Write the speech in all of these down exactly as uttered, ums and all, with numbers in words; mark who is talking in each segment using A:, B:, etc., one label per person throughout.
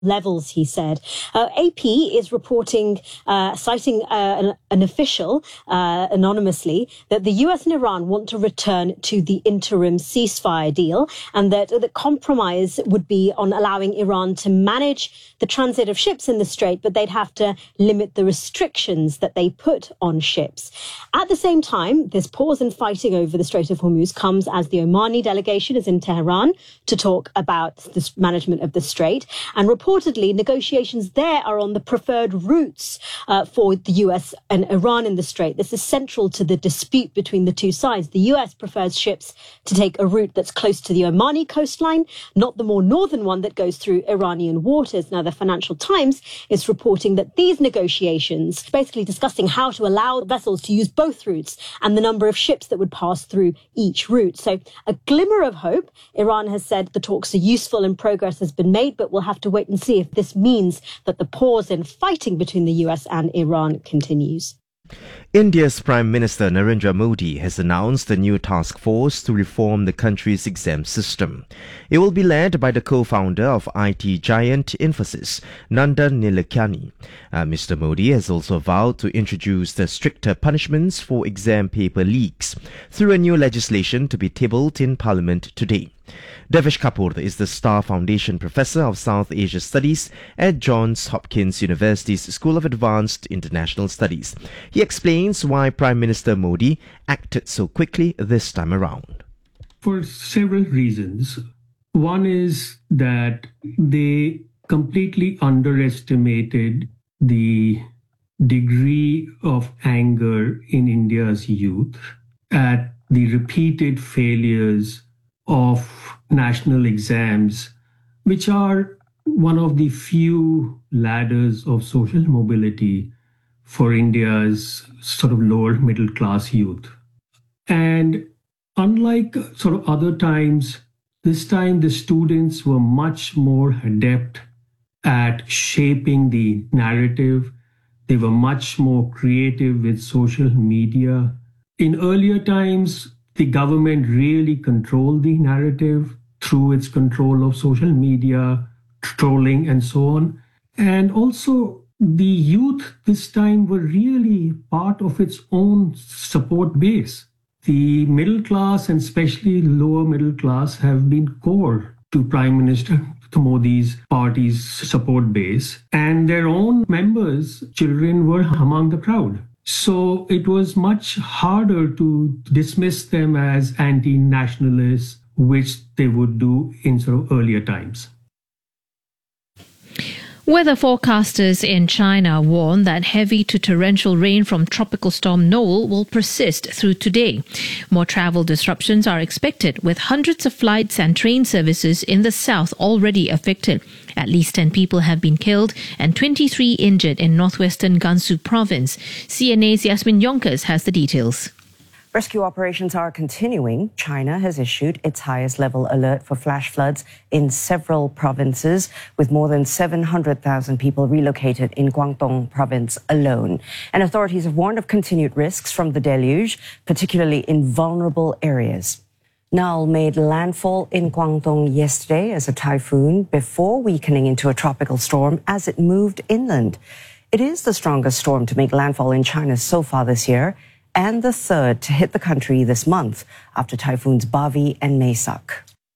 A: levels, he said. Uh, A P is reporting, uh, citing uh, an, an official uh, anonymously, that the U S and Iran want to return to the interim ceasefire deal, and that the compromise would be on allowing Iran to manage the transit of ships in the Strait, but they'd have to limit the restrictions that they put on ships. At the same time, this pause in fighting over the Strait of Hormuz comes as the Omani delegation is in Tehran to talk about the management of the Strait, and reportedly negotiations there are on the preferred routes uh, for the U S and Iran in the Strait. This is central to the dispute between the two sides. The U S prefers ships to take a route that's close to the Omani coastline, not the more northern one that goes through Iranian waters. Now, the Financial Times is reporting that these negotiations, basically discussing how to allow vessels to use both routes and the number of ships that would pass through each route. So a glimmer of hope. Iran has said the talks are useful and progress has been made, but we'll have to wait and see if this means that the pause in fighting between the U S and Iran continues.
B: India's Prime Minister Narendra Modi has announced a new task force to reform the country's exam system. It will be led by the co-founder of I T giant Infosys, Nandan Nilekani. Uh, Mister Modi has also vowed to introduce the stricter punishments for exam paper leaks through a new legislation to be tabled in Parliament today. Devesh Kapoor is the Star Foundation Professor of South Asia Studies at Johns Hopkins University's School of Advanced International Studies. He explains why Prime Minister Modi acted so quickly this time around.
C: For several reasons. One is that they completely underestimated the degree of anger in India's youth at the repeated failures of national exams, which are one of the few ladders of social mobility for India's sort of lower middle class youth. And unlike sort of other times, this time the students were much more adept at shaping the narrative. They were much more creative with social media. In earlier times, the government really controlled the narrative through its control of social media, trolling, and so on. And also, the youth this time were really part of its own support base. The middle class, and especially lower middle class, have been core to Prime Minister Modi's party's support base. And their own members, children, were among the crowd. So it was much harder to dismiss them as anti-nationalists, which they would do in sort of earlier times.
D: Weather forecasters in China warn that heavy to torrential rain from Tropical Storm Noel will persist through today. More travel disruptions are expected, with hundreds of flights and train services in the south already affected. At least ten people have been killed and twenty-three injured in northwestern Gansu province. C N A's Yasmin Yonkers has the details.
E: Rescue operations are continuing. China has issued its highest level alert for flash floods in several provinces, with more than seven hundred thousand people relocated in Guangdong province alone. And authorities have warned of continued risks from the deluge, particularly in vulnerable areas. Noel made landfall in Guangdong yesterday as a typhoon before weakening into a tropical storm as it moved inland. It is the strongest storm to make landfall in China so far this year, and the third to hit the country this month after typhoons Bavi and Maisak.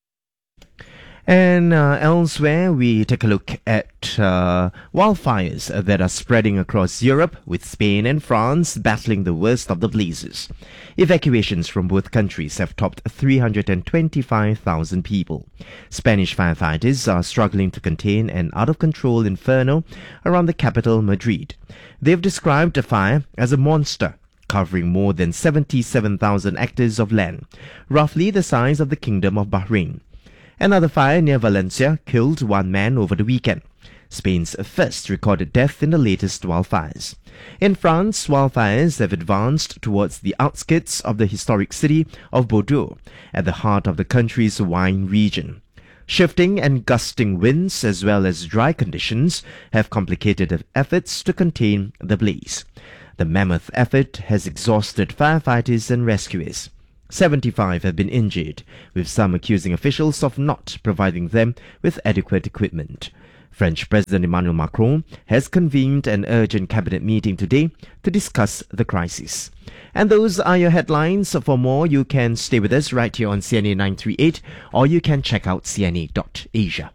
B: And uh, elsewhere, we take a look at uh, wildfires that are spreading across Europe, with Spain and France battling the worst of the blazes. Evacuations from both countries have topped three hundred twenty-five thousand people. Spanish firefighters are struggling to contain an out-of-control inferno around the capital, Madrid. They've described the fire as a monster, covering more than seventy-seven thousand hectares of land, roughly the size of the Kingdom of Bahrain. Another fire near Valencia killed one man over the weekend, Spain's first recorded death in the latest wildfires. In France, wildfires have advanced towards the outskirts of the historic city of Bordeaux, at the heart of the country's wine region. Shifting and gusting winds, as well as dry conditions, have complicated efforts to contain the blaze. The mammoth effort has exhausted firefighters and rescuers. seventy-five have been injured, with some accusing officials of not providing them with adequate equipment. French President Emmanuel Macron has convened an urgent cabinet meeting today to discuss the crisis. And those are your headlines. For more, you can stay with us right here on C N A nine three eight, or you can check out c n a dot asia.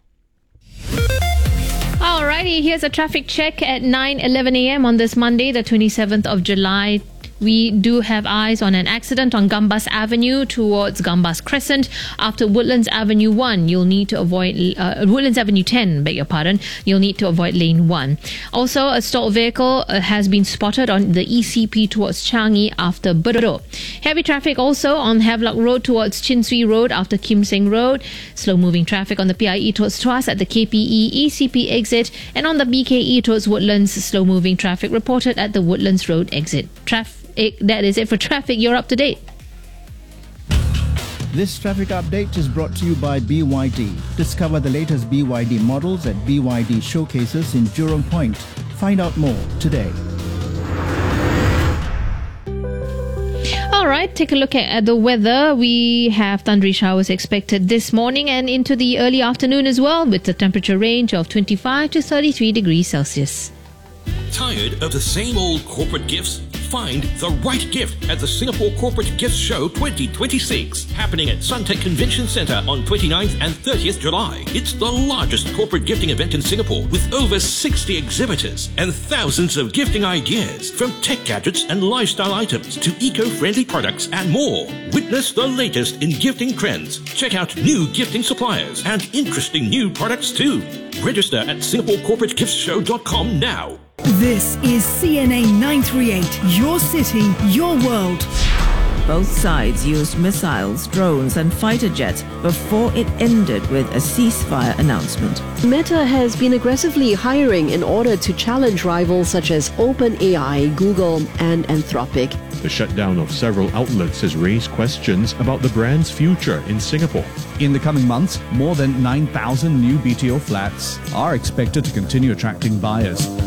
D: Alrighty, here's a traffic check at nine eleven a m on this Monday, the twenty-seventh of July. We do have eyes on an accident on Gambas Avenue towards Gambas Crescent. After Woodlands Avenue one, you'll need to avoid uh, Woodlands Avenue ten, beg your pardon. You'll need to avoid lane one. Also, a stalled vehicle uh, has been spotted on the E C P towards Changi after Bedok. Heavy traffic also on Havelock Road towards Chin Swee Road after Kim Seng Road. Slow-moving traffic on the P I E towards Tuas at the K P E E C P exit, and on the B K E towards Woodlands. Slow-moving traffic reported at the Woodlands Road exit. Traffic. That is it for traffic. You're up to date.
F: This traffic update is brought to you by B Y D. Discover the latest B Y D models at B Y D showcases in Jurong Point. Find out more today.
D: All right, take a look at the weather. We have thundery showers expected this morning and into the early afternoon as well, with the temperature range of twenty-five to thirty-three degrees Celsius.
G: Tired of the same old corporate gifts? Find the right gift at the Singapore Corporate Gift Show twenty twenty-six, happening at Suntec Convention Centre on twenty-ninth and thirtieth July. It's the largest corporate gifting event in Singapore, with over sixty exhibitors and thousands of gifting ideas, from tech gadgets and lifestyle items to eco-friendly products and more. Witness the latest in gifting trends. Check out new gifting suppliers and interesting new products too. Register at singapore corporate gift show dot com now.
H: This is C N A nine three eight, your city, your world.
I: Both sides used missiles, drones and fighter jets before it ended with a ceasefire announcement.
J: Meta has been aggressively hiring in order to challenge rivals such as OpenAI, Google and Anthropic.
K: The shutdown of several outlets has raised questions about the brand's future in Singapore.
F: In the coming months, more than nine thousand new B T O flats are expected to continue attracting buyers.